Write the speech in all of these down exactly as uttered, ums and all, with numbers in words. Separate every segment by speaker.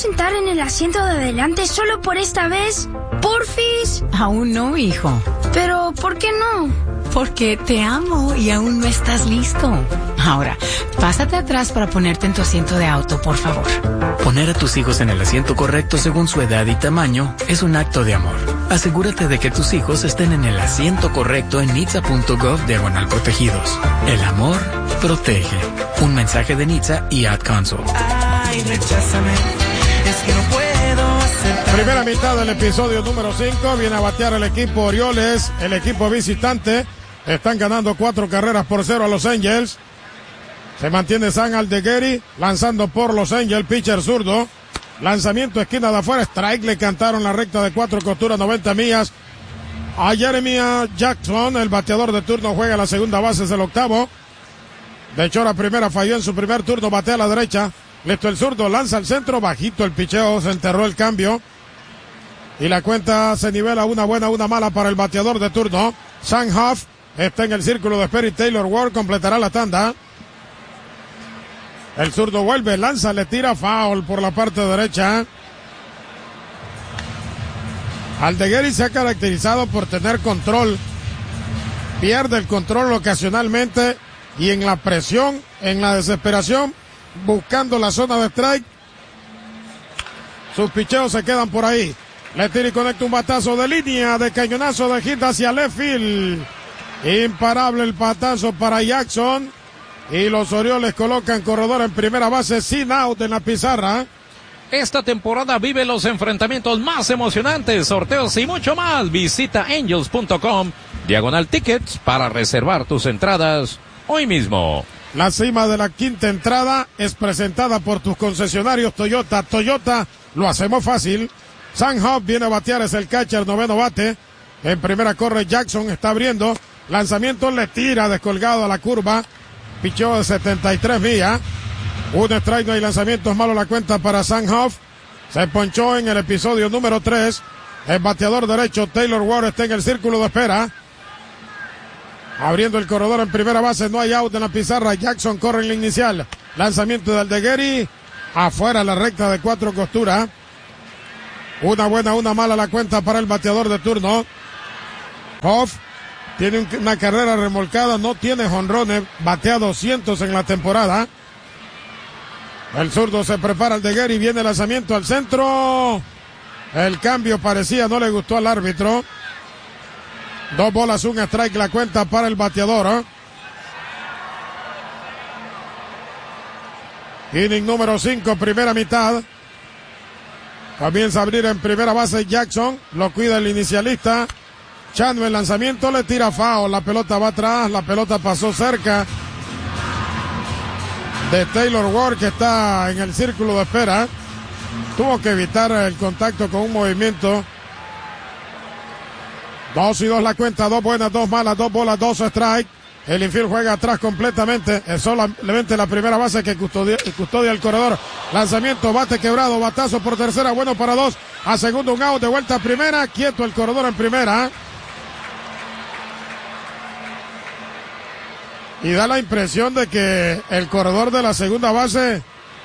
Speaker 1: sentar en el asiento de adelante solo por esta vez? ¿Porfis?
Speaker 2: Aún no, hijo.
Speaker 1: Pero, ¿por qué no?
Speaker 2: Porque te amo y aún no estás listo. Ahora, pásate atrás para ponerte en tu asiento de auto, por favor.
Speaker 3: Poner a tus hijos en el asiento correcto según su edad y tamaño es un acto de amor. Asegúrate de que tus hijos estén en el asiento correcto en nitsa punto gov diagonal protegidos. El amor protege. Un mensaje de Nitsa y Ad Council.
Speaker 4: Ay, recházame, es que no puedo aceptar.
Speaker 5: Primera mitad del episodio número cinco. Viene a batear el equipo Orioles, el equipo visitante. Están ganando cuatro carreras por cero a Los Angels. Se mantiene Sam Aldeguerri lanzando por Los Angels, pitcher zurdo. Lanzamiento esquina de afuera, strike, le cantaron la recta de cuatro costuras, noventa millas. A Jeremiah Jackson, el bateador de turno, juega la segunda base, es el octavo. De hecho, la primera falló en su primer turno, batea a la derecha. Listo el zurdo, lanza al centro, bajito el picheo, se enterró el cambio. Y la cuenta se nivela, una buena, una mala para el bateador de turno. Sam Huff está en el círculo de espera y Taylor Ward completará la tanda. El zurdo vuelve, lanza, le tira foul por la parte derecha. Aldeguerri se ha caracterizado por tener control. Pierde el control ocasionalmente y en la presión, en la desesperación, buscando la zona de strike. Sus picheos se quedan por ahí. Le tira y conecta un batazo de línea, de cañonazo de hit hacia left field. Imparable el batazo para Jackson. Y los Orioles colocan corredor en primera base sin out en la pizarra.
Speaker 6: Esta temporada vive los enfrentamientos más emocionantes, sorteos y mucho más. Visita angels punto com, diagonal tickets, para reservar tus entradas hoy mismo.
Speaker 5: La cima de la quinta entrada es presentada por tus concesionarios Toyota. Toyota, lo hacemos fácil. Sam Huff viene a batear, es el catcher, noveno bate. En primera corre Jackson, está abriendo. Lanzamiento, le tira descolgado a la curva. Pichó de setenta y tres millas. Un strike, no hay lanzamientos, malo la cuenta para Sam Huff. Se ponchó en el episodio número tres. El bateador derecho, Taylor Ward, está en el círculo de espera. Abriendo el corredor en primera base, no hay out en la pizarra. Jackson corre en la inicial. Lanzamiento de Aldeguerri. Afuera la recta de cuatro costuras. Una buena, una mala la cuenta para el bateador de turno. Huff tiene una carrera remolcada, no tiene jonrones, batea doscientos en la temporada. El zurdo se prepara Aldeguerri, viene el lanzamiento al centro. El cambio parecía, no le gustó al árbitro. Dos bolas, un strike la cuenta para el bateador. ¿eh? Inning número cinco, primera mitad. Comienza a abrir en primera base Jackson, lo cuida el inicialista. Chano el lanzamiento, le tira foul, la pelota va atrás, la pelota pasó cerca de Taylor Ward, que está en el círculo de espera. Tuvo que evitar el contacto con un movimiento. Dos y dos la cuenta, dos buenas, dos malas, dos bolas, dos strike. El infield juega atrás completamente, es solamente la primera base que custodia, custodia el corredor. Lanzamiento, bate quebrado, batazo por tercera, bueno para dos. A segundo un out, de vuelta a primera, quieto el corredor en primera. Y da la impresión de que el corredor de la segunda base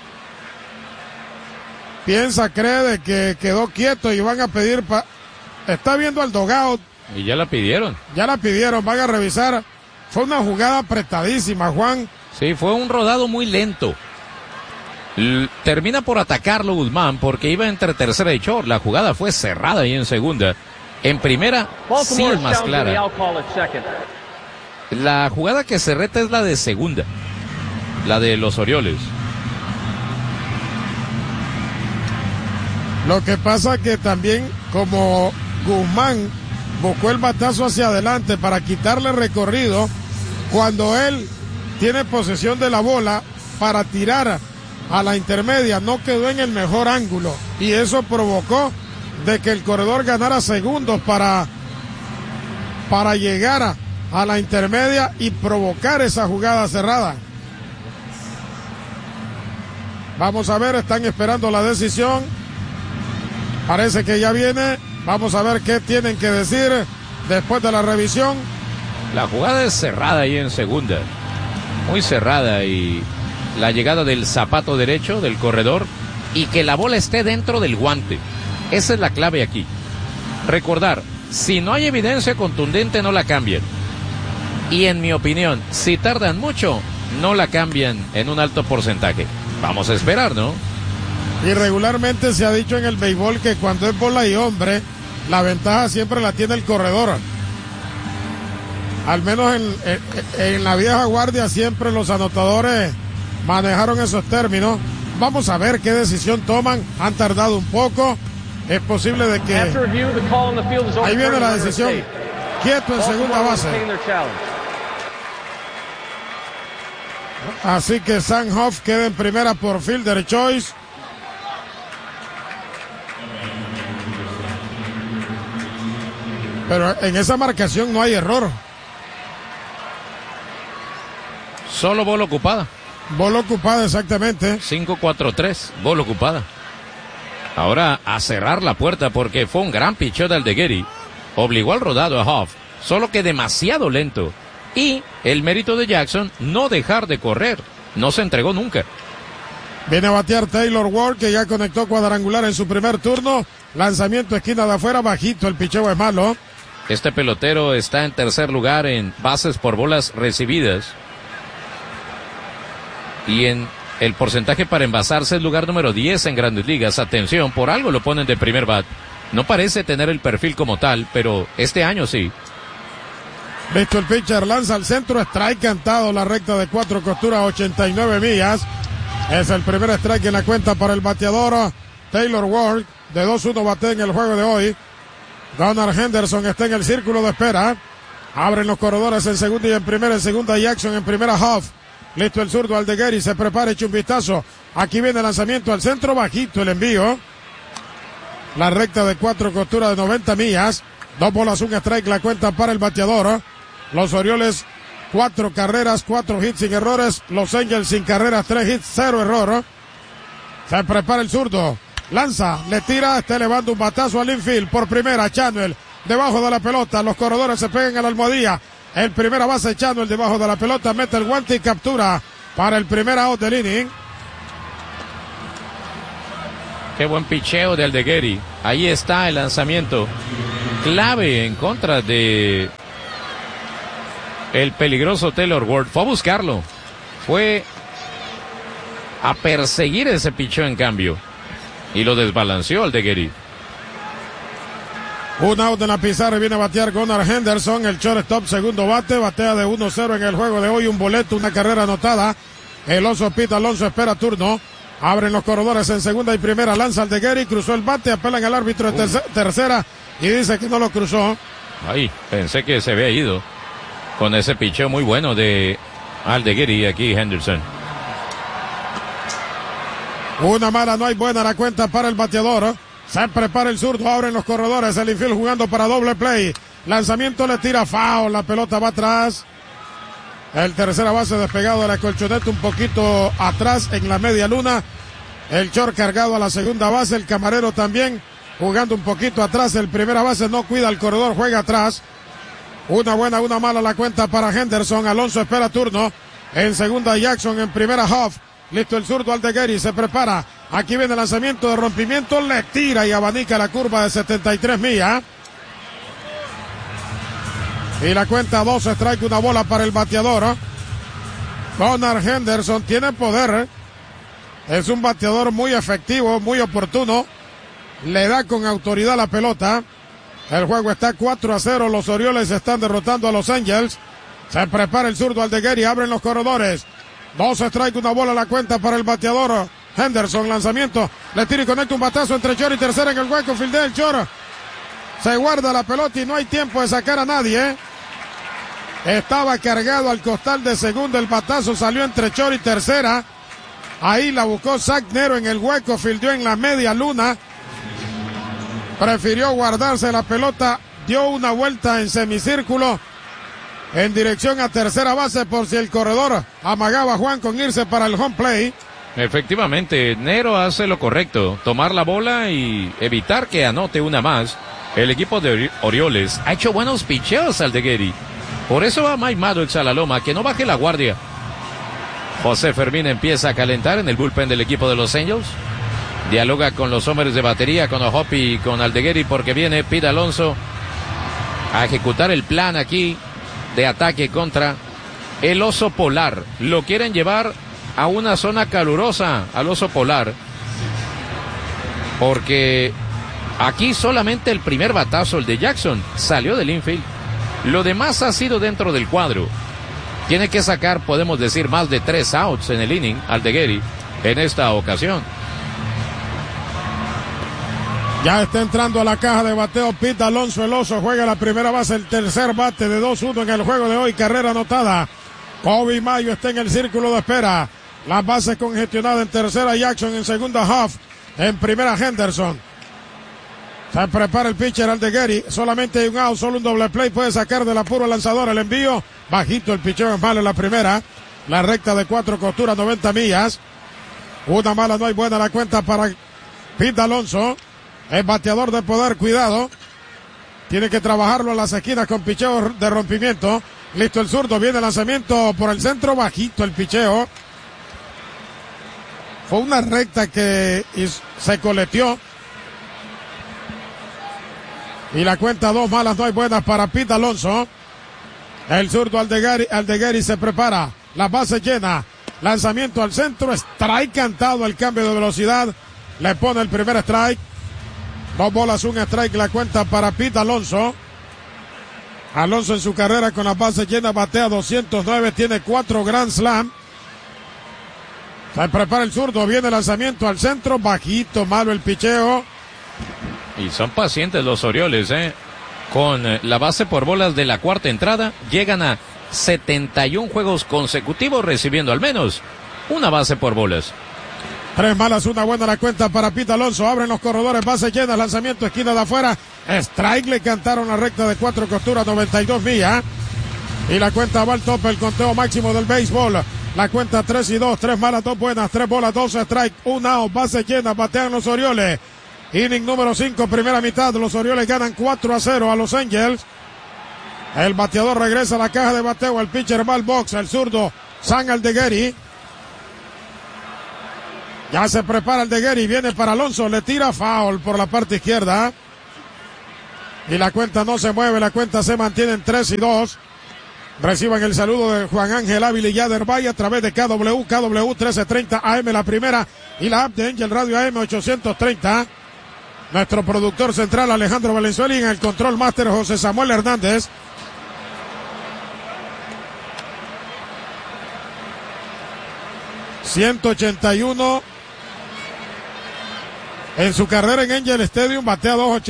Speaker 5: piensa, cree de que quedó quieto y van a pedir, pa... está viendo al dugout.
Speaker 6: Y ya la pidieron.
Speaker 5: Ya la pidieron, van a revisar. Fue una jugada apretadísima, Juan.
Speaker 6: Sí, fue un rodado muy lento. L- termina por atacarlo Guzmán porque iba entre tercera y short. La jugada fue cerrada ahí en segunda. En primera, sí es más clara. La jugada que se reta es la de segunda, la de los Orioles.
Speaker 5: Lo que pasa que también, como Guzmán buscó el batazo hacia adelante para quitarle recorrido, cuando él tiene posesión de la bola para tirar a la intermedia, no quedó en el mejor ángulo, y eso provocó de que el corredor ganara segundos para, para llegar a a la intermedia y provocar esa jugada cerrada. Vamos a ver, están esperando la decisión. Parece que ya viene. Vamos a ver qué tienen que decir después de la revisión.
Speaker 6: La jugada es cerrada ahí en segunda, muy cerrada, y la llegada del zapato derecho del corredor y que la bola esté dentro del guante. Esa es la clave aquí. Recordar, si no hay evidencia contundente, no la cambian. Y en mi opinión, si tardan mucho, no la cambian en un alto porcentaje. Vamos a esperar, ¿no?
Speaker 5: Y regularmente se ha dicho en el béisbol que cuando es bola y hombre, la ventaja siempre la tiene el corredor. Al menos en, en, en la vieja guardia siempre los anotadores manejaron esos términos. Vamos a ver qué decisión toman. Han tardado un poco. Es posible de que... Ahí viene la decisión. Quieto en segunda base. Así que Sam Huff queda en primera por fielder choice. Pero en esa marcación no hay error.
Speaker 6: Solo bola ocupada.
Speaker 5: Bola ocupada, exactamente.
Speaker 6: cinco cuatro tres, bola ocupada. Ahora a cerrar la puerta porque fue un gran picheo de Aldeguerri. Obligó al rodado a Huff, solo que demasiado lento. Y el mérito de Jackson, no dejar de correr. No se entregó nunca.
Speaker 5: Viene a batear Taylor Ward, que ya conectó cuadrangular en su primer turno. Lanzamiento esquina de afuera, bajito, el picheo es malo.
Speaker 6: Este pelotero está en tercer lugar en bases por bolas recibidas. Y en el porcentaje para envasarse es lugar número diez en Grandes Ligas. Atención, por algo lo ponen de primer bat. No parece tener el perfil como tal, pero este año sí.
Speaker 5: Listo el pitcher, lanza al centro, strike cantado, la recta de cuatro costuras, ochenta y nueve millas. Es el primer strike en la cuenta para el bateador Taylor Ward. De dos uno bate en el juego de hoy. Gunnar Henderson está en el círculo de espera. Abren los corredores en segunda y en primera, en segunda Jackson, en primera Huff. Listo el zurdo Aldeguerri, se prepara, echa un vistazo. Aquí viene el lanzamiento al centro, bajito el envío. La recta de cuatro costuras de noventa millas. Dos bolas, un strike, la cuenta para el bateador. Los Orioles, cuatro carreras, cuatro hits sin errores. Los Angels sin carreras, tres hits, cero error. Se prepara el zurdo. Lanza, le tira, está elevando un batazo al infield. Por primera, Chanuel, debajo de la pelota. Los corredores se pegan a la almohadilla. El primera base, Chanuel, debajo de la pelota. Mete el guante y captura para el primer out del inning.
Speaker 6: Qué buen picheo de Aldeguerri. Ahí está el lanzamiento. Clave en contra de el peligroso Taylor Ward. Fue a buscarlo. Fue a perseguir ese picheo en cambio. Y lo desbalanceó Aldeguerri.
Speaker 5: Un out en la pizarra, viene a batear Gunnar Henderson, el shortstop, segundo bate, batea de uno cero en el juego de hoy, un boleto, una carrera anotada. El oso Pete Alonso espera turno. Abren los corredores en segunda y primera, lanza Aldeguerri, cruzó el bate, apelan al árbitro de terce- tercera y dice que no lo cruzó.
Speaker 6: Ay, pensé que se había ido con ese picheo muy bueno de Aldeguerri aquí Henderson.
Speaker 5: Una mala, no hay buena la cuenta para el bateador. Se prepara el zurdo, abren los corredores, el infield jugando para doble play. Lanzamiento le tira foul, la pelota va atrás. El tercera base despegado de la colchoneta un poquito atrás en la media luna. El short cargado a la segunda base, el camarero también jugando un poquito atrás. El primera base no cuida al corredor, juega atrás. Una buena, una mala la cuenta para Henderson. Alonso espera turno. En segunda Jackson, en primera Huff. Listo el zurdo Aldeguerri, se prepara. Aquí viene el lanzamiento de rompimiento, le tira y abanica la curva de setenta y tres millas. Y la cuenta dos, strike, una bola para el bateador. Gunnar Henderson tiene poder. Es un bateador muy efectivo, muy oportuno. Le da con autoridad la pelota. El juego está cuatro a cero. Los Orioles están derrotando a los Angels. Se prepara el zurdo Aldeguerri, abren los corredores. Dos strike, una bola la cuenta para el bateador Henderson. Lanzamiento, le tira y conecta un batazo entre short y tercera en el hueco. Fildea el short. Se guarda la pelota y no hay tiempo de sacar a nadie. Estaba cargado al costal de segunda. El batazo salió entre short y tercera. Ahí la buscó Zach Nero en el hueco. Fildeó en la media luna. Prefirió guardarse la pelota. Dio una vuelta en semicírculo en dirección a tercera base por si el corredor amagaba a Juan con irse para el home play.
Speaker 6: Efectivamente, Nero hace lo correcto, tomar la bola y evitar que anote una más. El equipo de Orioles ha hecho buenos picheos Aldeguerri. Por eso va Mike Maddox a la loma, que no baje la guardia. José Fermín empieza a calentar en el bullpen del equipo de los Angels. Dialoga con los hombres de batería, con O'Hoppe y con Aldeguerri, porque viene Pete Alonso a ejecutar el plan aquí de ataque contra el oso polar. Lo quieren llevar a una zona calurosa al oso polar, porque aquí solamente el primer batazo, el de Jackson, salió del infield. Lo demás ha sido dentro del cuadro. Tiene que sacar, podemos decir, más de tres outs en el inning Aldeguerri en esta ocasión.
Speaker 5: Ya está entrando a la caja de bateo Pete Alonso. El oso juega la primera base, el tercer bate de dos uno en el juego de hoy. Carrera anotada. Kobe Mayo está en el círculo de espera. Las bases congestionadas en tercera, Jackson en segunda, Huff en primera, Henderson. Se prepara el pitcher Aldeguerri. Solamente hay un out, solo un doble play. Puede sacar del apuro el lanzador. El envío bajito, el picheo es malo en la primera. La recta de cuatro costuras, noventa millas. Una mala, no hay buena la cuenta para Pete Alonso. El bateador de poder, cuidado. Tiene que trabajarlo en las esquinas con picheo de rompimiento. Listo el zurdo, viene el lanzamiento por el centro, bajito el picheo. Fue una recta que se coleteó. Y la cuenta dos malas, no hay buenas para Pete Alonso. El zurdo Aldeguerri, Aldeguerri se prepara. La base llena. Lanzamiento al centro, strike cantado, el cambio de velocidad. Le pone el primer strike. Dos bolas, un strike, la cuenta para Pete Alonso. Alonso en su carrera con las bases llenas batea doscientos nueve, tiene cuatro Grand Slam. Se prepara el zurdo, viene el lanzamiento al centro, bajito, malo el picheo.
Speaker 6: Y son pacientes los Orioles, ¿eh? Con la base por bolas de la cuarta entrada, llegan a setenta y un juegos consecutivos recibiendo al menos una base por bolas.
Speaker 5: Tres malas, una buena la cuenta para Pete Alonso. Abren los corredores, base llena, lanzamiento, esquina de afuera. Strike, le cantaron la recta de cuatro costuras, noventa y dos millas. Y la cuenta va al tope, el conteo máximo del béisbol. La cuenta tres y dos, tres malas, dos buenas, tres bolas, dos strike, un out, base llena, batean los Orioles. Inning número cinco, primera mitad. Los Orioles ganan cuatro a cero a los Angels. El bateador regresa a la caja de bateo. El pitcher va al box. El zurdo, Sam Aldeguerri. Ya se prepara Aldeguerri. Viene para Alonso. Le tira foul por la parte izquierda. Y la cuenta no se mueve. La cuenta se mantiene en tres y dos. Reciban el saludo de Juan Ángel Ávila y Yader Valle a través de K W, K W trece treinta A M la primera y la app de Angel Radio A M ochocientos treinta. Nuestro productor central Alejandro Valenzuela y en el control máster José Samuel Hernández. ciento ochenta y uno en su carrera en Angel Stadium, batea dos ochenta.